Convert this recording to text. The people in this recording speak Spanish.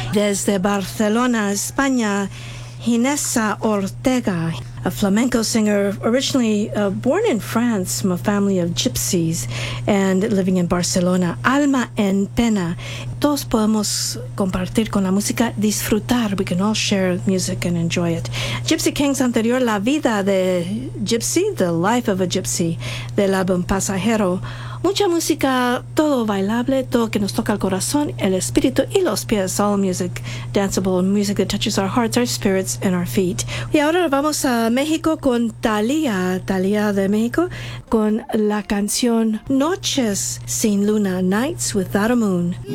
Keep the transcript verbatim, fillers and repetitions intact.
Desde Barcelona, España, Ginesa Ortega, a flamenco singer originally uh, born in France from a family of gypsies and living in Barcelona. Alma en pena. Todos podemos compartir con la música, disfrutar. We can all share music and enjoy it. Gypsy Kings anterior, La vida de Gypsy, The Life of a Gypsy, del álbum Pasajero. Mucha música, todo bailable, todo que nos toca el corazón, el espíritu y los pies. All music, danceable music that touches our hearts, our spirits, and our feet. Y ahora vamos a México con Thalía, Thalía de México, con la canción Noches sin Luna, Nights Without a Moon.